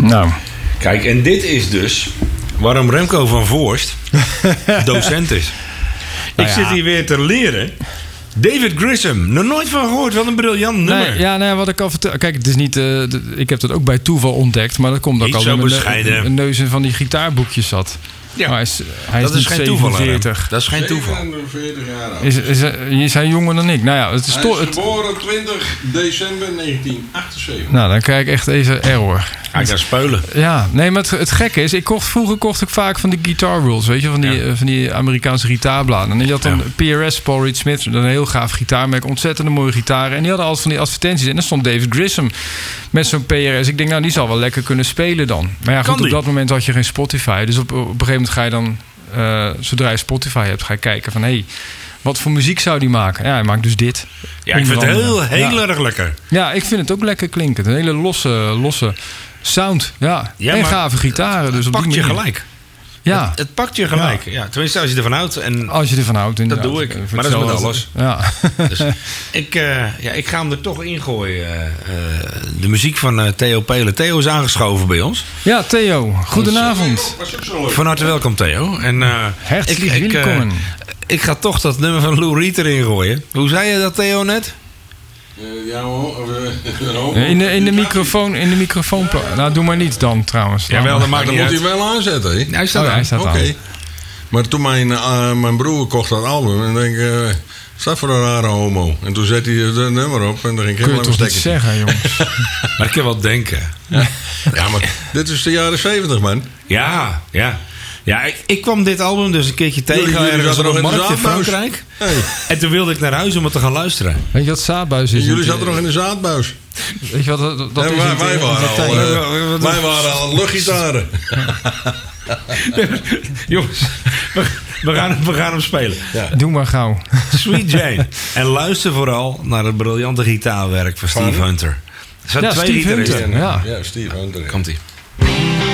Nou. Kijk, en dit is dus waarom Remco van Voorst docent is. Ik zit hier weer te leren. David Grissom, nog nooit van gehoord. Wat een briljant nummer. Nee, wat ik al vertel. Kijk, het is niet. Ik heb dat ook bij toeval ontdekt, maar dat komt ook al een neus in van die gitaarboekjes zat. Ja, maar hij dat is geen toeval. 40. Dat is geen toeval. 47 jaar oud. Is hij jonger dan ik? Nou ja, het is hij is geboren 20 december 1978. Nou, dan krijg ik echt deze error. Hij kan speulen. Ja, nee, maar het gekke is, vroeger kocht ik vaak van die Guitar Rules, weet je, van die Amerikaanse gitaarbladen. En je had dan PRS, Paul Reed Smith, een heel gaaf gitaarmerk, ontzettend mooie gitaren. En die hadden altijd van die advertenties. En dan stond David Grissom met zo'n PRS. Ik denk, nou, die zal wel lekker kunnen spelen dan. Maar ja, goed, op dat moment had je geen Spotify. Dus op een gegeven moment ga je dan, zodra je Spotify hebt, ga je kijken van, hé, wat voor muziek zou die maken? Ja, hij maakt dus dit. Ja, ik vind het heel erg lekker. Ja, ik vind het ook lekker klinken. Een hele losse sound. Ja, en gave gitaren. Dus het pakt je gelijk. Ja. Het pakt je gelijk. Ja, tenminste, als je ervan houdt. En als je ervan houdt, dat doe ik. Maar dat is met alles. Ja. Dus ik ga hem er toch ingooien. De muziek van Theo Pelen. Theo is aangeschoven bij ons. Ja, Theo. Goedenavond. Van harte welkom, Theo. En hartelijk welkom. Ik ga toch dat nummer van Lou Reed erin gooien. Hoe zei je dat, Theo, net? In de microfoon. Nou, doe maar niet dan trouwens. Jawel, dan moet hij wel aanzetten. Hè? Hij staat aan. Oké. Maar toen mijn broer kocht dat album en denk ik, staat voor een rare homo. En toen zette hij het nummer op en dan ging ik helemaal een stekker. Kun je toch niet zeggen, jongens? Maar ik kan wel denken. Ja, maar dit is de jaren 70, man. Ja. Ja, ik kwam dit album dus een keertje tegen ergens op een markt in Frankrijk. Hey. En toen wilde ik naar huis om het te gaan luisteren. Weet je wat zaadbuis is? Jullie zaten nog in de zaadbuis. Weet je wat dat is? Wij waren al luchtgitaren. Jongens, we gaan hem spelen. Ja. Doe maar gauw. Sweet Jane. En luister vooral naar het briljante gitaarwerk van Steve Hunter. Er zijn twee gitaristen. Ja, Steve Hunter. Komt-ie.